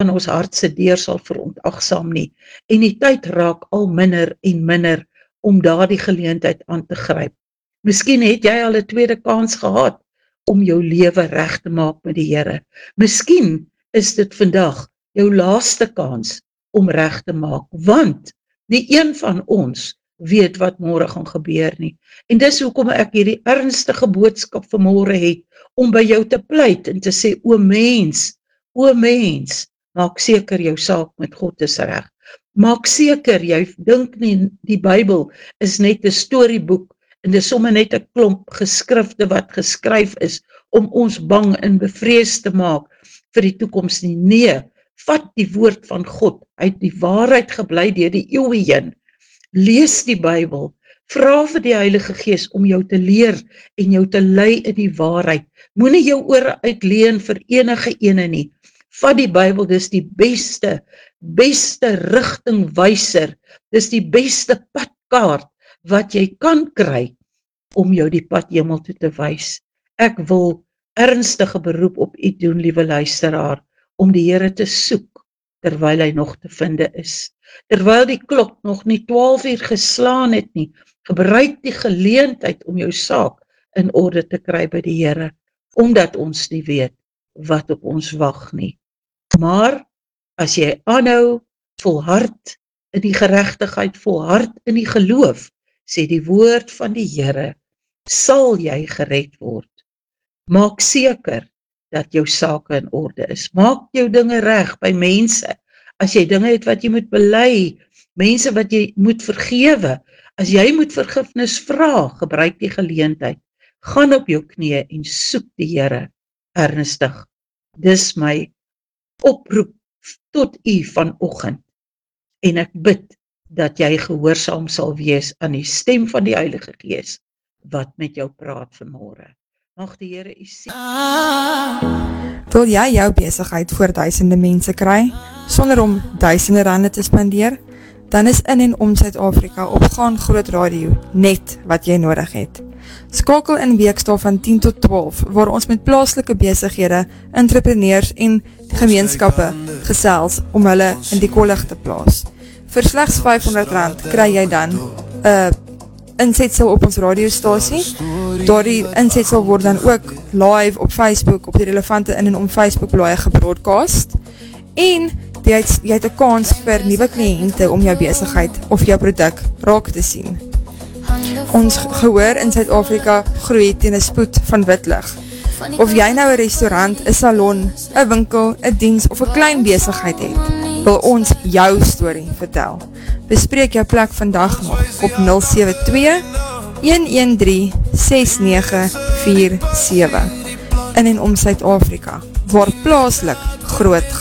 aan ons hart se deur sal verontagsaam nie, en die tyd raak al minder en minder om daardie geleentheid aan te gryp. Miskien het jy al 'n tweede kans gehad om jou lewe reg te maak met die Here. Miskien is dit vandag jou laaste kans om reg te maak, want nie een van ons weet wat môre gaan gebeur nie. En dis hoekom ek hierdie ernstige boodskap vanmôre het, om by jou te pleit en te sê, o mens, maak seker jou saak met God is reg. Maak seker, jy dink nie die Bybel is net 'n storieboek, en dis sommer net 'n klomp geskrifte wat geskryf is, om ons bang en bevrees te maak vir die toekoms nie. Nee, vat die woord van God, uit die waarheid gebly deur die eeue heen. Lees die Bybel, vra vir die Heilige Gees om jou te leer en jou te lei in die waarheid. Moenie jou ore uitleen vir enige ene nie. Vat die Bybel, dis die beste rigtingwyser, dis die beste padkaart wat jy kan kry om jou die pad hemel toe te wys. Ek wil ernstige beroep op u doen, liewe luisteraar, om die Here te soek terwyl hy nog te vinde is. Terwyl die klok nog nie 12 uur geslaan het nie, gebruik die geleentheid om jou saak in orde te kry by die Here, omdat ons nie weet wat op ons wag nie. Maar as jy aanhou, volhard in die geregtigheid, volhard in die geloof, sê die woord van die Here, sal jy gered word. Maak seker dat jou sake in orde is. Maak jou dinge reg by mense. As jy dinge het wat jy moet bely, mense wat jy moet vergewe, as jy moet vergifnis vra, gebruik die geleentheid. Gaan op jou knieë en soek die Here ernstig. Dis my oproep tot u vanoggend. En ek bid dat jy gehoorsaam sal wees aan die stem van die Heilige Gees wat met jou praat vanmôre. Mag die Here u sien. Wil jy jou besigheid voor duisende mense kry, sonder om duisende rande te spandeer? Dan is in en om Suid-Afrika op Gaan Groot Radio net wat jy nodig het. Skakel in weekdae van 10 tot 12, waar ons met plaaslike besighede, entrepreneurs en gemeenskappe gesels om hulle in die kollig te plaas. Vir slegs R500 kry jy dan 'n insetsel op ons radiostasie. Daardie insetsel word dan ook live op Facebook, op die relevante in en om Facebook blaai gebroadcast. En jy het 'n kans vir nuwe kliënte om jou besigheid of jou produk raak te sien. Ons gehoor in Suid-Afrika groei teen 'n spoed van witlig. Of jy nou 'n restaurant, 'n salon, 'n winkel, 'n diens of 'n klein besigheid het, wil ons jou storie vertel. Bespreek jou plek vandag nog op 072-113-6947 in en om Suid-Afrika, waar plaaslik groot